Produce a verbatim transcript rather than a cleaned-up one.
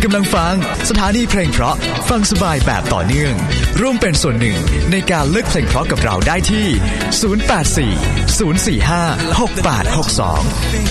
กำลังฟังสถานีเพลงเพราะฟังสบายแบบต่อเนื่องร่วมเป็นส่วนหนึ่งในการเลือกเพลงเพราะกับเราได้ที่ศูนย์ แปด สี่ ศูนย์ สี่ ห้า หก แปด หก สอง